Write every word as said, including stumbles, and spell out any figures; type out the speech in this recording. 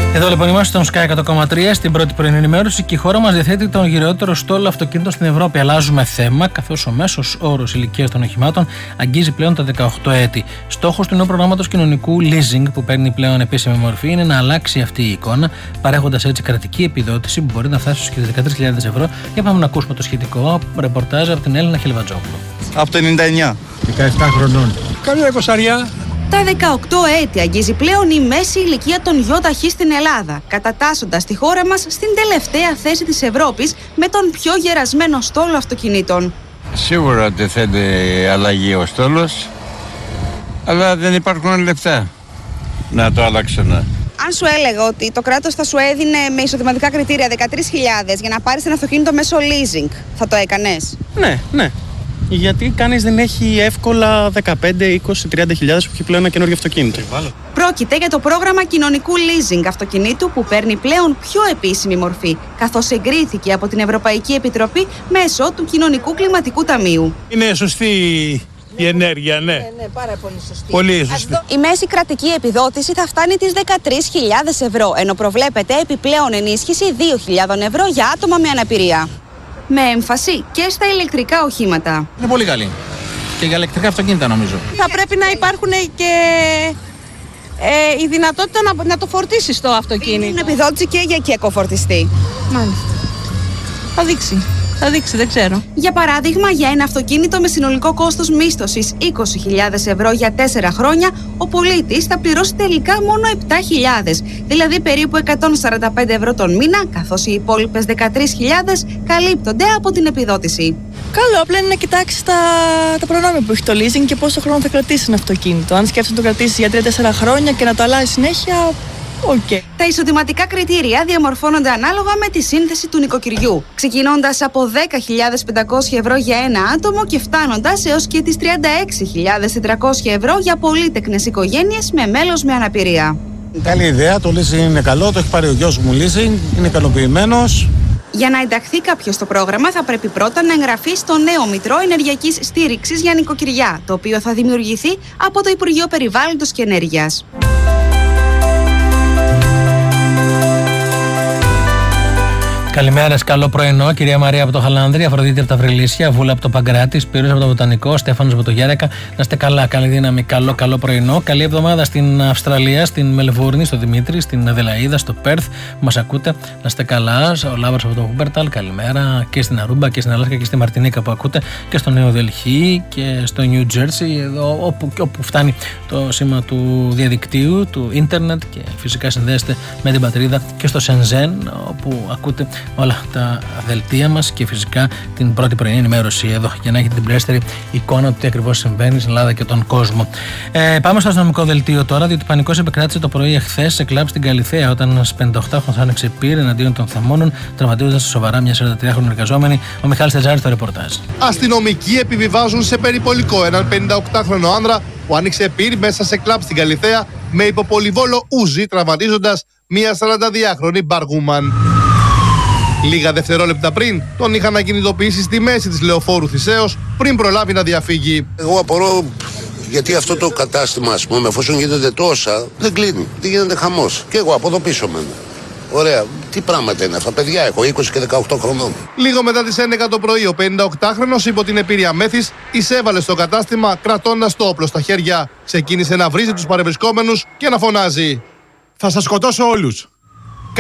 Εδώ λοιπόν είμαστε στον Sky εκατό κόμμα τρία στην πρώτη πρωινή ενημέρωση και η χώρα μας διαθέτει τον γυραιότερο στόλο αυτοκίνητων στην Ευρώπη. Αλλάζουμε θέμα, καθώς ο μέσος όρος ηλικίας των οχημάτων αγγίζει πλέον τα δεκαοκτώ έτη. Στόχος του νέου προγράμματος κοινωνικού leasing, που παίρνει πλέον επίσημη μορφή, είναι να αλλάξει αυτή η εικόνα, παρέχοντας έτσι κρατική επιδότηση που μπορεί να φτάσει στους δεκατρείς χιλιάδες ευρώ. Για πάμε να ακούσουμε το σχετικό ρεπορτάζ από την Έλληνα Χελβατζόπουλο. Από το ενενήντα εννιά. δεκαεπτά χρονών. Καμία εικοσαριά. Τα δεκαοκτώ έτη αγγίζει πλέον η μέση ηλικία των γιοταχή στην Ελλάδα, κατατάσσοντας τη χώρα μας στην τελευταία θέση της Ευρώπης με τον πιο γερασμένο στόλο αυτοκινήτων. Σίγουρα ότι θέλει αλλαγή ο στόλος, αλλά δεν υπάρχουν λεφτά να το αλλάξουν. Αν σου έλεγα ότι το κράτος θα σου έδινε με εισοδηματικά κριτήρια δεκατρείς χιλιάδες για να πάρεις ένα αυτοκίνητο μέσω leasing, θα το έκανες? Ναι, ναι. Γιατί κανείς δεν έχει εύκολα δεκαπέντε, είκοσι, τριάντα χιλιάδες που έχει πλέον ένα καινούργιο αυτοκίνητο. Πρόκειται για το πρόγραμμα κοινωνικού leasing αυτοκινήτου που παίρνει πλέον πιο επίσημη μορφή, καθώς εγκρίθηκε από την Ευρωπαϊκή Επιτροπή μέσω του Κοινωνικού Κλιματικού Ταμείου. Είναι σωστή η ενέργεια, ναι. Ναι, ναι, πάρα πολύ σωστή. Πολύ σωστή. Η μέση κρατική επιδότηση θα φτάνει τις δεκατρείς χιλιάδες ευρώ, ενώ προβλέπεται επιπλέον ενίσχυση δύο χιλιάδες ευρώ για άτομα με αναπηρία. Με έμφαση και στα ηλεκτρικά οχήματα. Είναι πολύ καλή. Και για ηλεκτρικά αυτοκίνητα νομίζω. Θα πρέπει να υπάρχουν και ε, η δυνατότητα να, να το φορτίσεις το αυτοκίνητο. Είναι επιδότηση και για οικοφορτιστή. Μάλιστα. Θα δείξει. Θα δείξει, δεν ξέρω. Για παράδειγμα, για ένα αυτοκίνητο με συνολικό κόστος μίσθωσης είκοσι χιλιάδες ευρώ για τέσσερα χρόνια, ο πολίτης θα πληρώσει τελικά μόνο επτά χιλιάδες, δηλαδή περίπου εκατόν σαράντα πέντε ευρώ τον μήνα, καθώς οι υπόλοιπες δεκατρείς χιλιάδες καλύπτονται από την επιδότηση. Καλό, απλά είναι να κοιτάξει τα, τα προνόμια που έχει το leasing και πόσο χρόνο θα κρατήσει ένα αυτοκίνητο. Αν σκέφτεσαι να το κρατήσει για τρία τέσσερα χρόνια και να το αλλάζει συνέχεια. Okay. Τα εισοδηματικά κριτήρια διαμορφώνονται ανάλογα με τη σύνθεση του νοικοκυριού, ξεκινώντας από δέκα χιλιάδες πεντακόσια ευρώ για ένα άτομο και φτάνοντας έως και τις τριάντα έξι χιλιάδες τετρακόσια ευρώ για πολύτεκνες οικογένειες με μέλος με αναπηρία. Καλή ιδέα, το leasing είναι καλό, το έχει πάρει ο γιος μου leasing, είναι ικανοποιημένος. Για να ενταχθεί κάποιος στο πρόγραμμα θα πρέπει πρώτα να εγγραφεί στο νέο Μητρό Ενεργειακής Στήριξης για νοικοκυριά, το οποίο θα δημιουργηθεί από το Υπουργείο Περιβάλλοντος και Ενέργειας. Καλημέρα, καλό πρωινό. Κυρία Μαρία από το Χαλάνδρη, Αφροδίτη από τα Βρυλίσια, Βούλα από το Παγκράτη, Σπύρος από το Βοτανικό, Στέφανος από το Γέρεκα. Να είστε καλά, καλή δύναμη, καλό, καλό πρωινό. Καλή εβδομάδα στην Αυστραλία, στην Μελβούρνη, στο Δημήτρη, στην Αδελαΐδα, στο Πέρθ. Μας ακούτε, να είστε καλά. Ο Λάβρος από το Χούμπερταλ, καλημέρα. Και στην Αρούμπα και στην Αλάσκα και στη Μαρτινίκα που ακούτε. Και στο Νέο Δελχή και στο Νιου Τζέρσι, εδώ όπου, όπου φτάνει το σήμα του διαδικτύου, του ίντερνετ και φυσικά συνδέεστε με την πατρίδα και στο Σενζέν, όπου ακούτε όλα τα δελτία μας και φυσικά την πρώτη πρωινή ενημέρωση εδώ για να έχετε την πληρέστερη εικόνα του τι ακριβώς συμβαίνει στην Ελλάδα και τον κόσμο. Ε, πάμε στο αστυνομικό δελτίο τώρα, διότι πανικός επικράτησε το πρωί εχθές σε κλαμπ στην Καλιθέα όταν ένας πενηνταοκτάχρονος άνοιξε πυρ εναντίον των θαμώνων, τραυματίζοντας σοβαρά μια σαραντατριάχρονη εργαζόμενη. Ο Μιχάλης Τετζάρης στο ρεπορτάζ. Αστυνομικοί επιβιβάζουν σε περιπολικό έναν πενηνταοκτάχρονο άνδρα που άνοιξε πυρ μέσα σε κλαμπ στην Καλιθέα με υποπολιβόλο ούζι, τραυματίζοντας μια σαρανταδυάχρονη μπαργούμαν. Λίγα δευτερόλεπτα πριν, τον είχαν ακινητοποιήσει στη μέση της Λεωφόρου Θησέως πριν προλάβει να διαφύγει. Εγώ απορώ γιατί αυτό το κατάστημα, ας πούμε, εφόσον γίνονται τόσα, δεν κλείνει. Δεν γίνεται χαμός. Και εγώ από εδώ πίσω μένω. Ωραία. Τι πράγματα είναι αυτά, παιδιά, έχω είκοσι και δεκαοκτώ χρονών. Λίγο μετά τις έντεκα το πρωί, ο πενηνταοκτάχρονος υπό την επίρρεια μέθης εισέβαλε στο κατάστημα κρατώντας το όπλο στα χέρια. Ξεκίνησε να βρίζει τους παρευρισκόμενους και να φωνάζει: Θα σας σκοτώσω όλους.